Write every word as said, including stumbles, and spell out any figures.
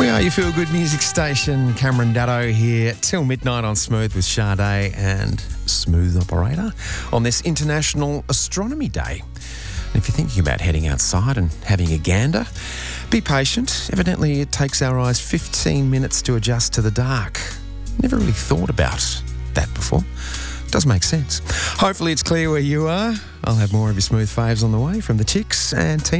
We are your Feel Good Music Station. Cameron Daddo here till midnight on Smooth with Sade and Smooth Operator on this International Astronomy Day. And if you're thinking about heading outside and having a gander, be patient. Evidently, it takes our eyes fifteen minutes to adjust to the dark. Never really thought about that before. Does make sense. Hopefully it's clear where you are. I'll have more of your smooth faves on the way from the Chicks and Team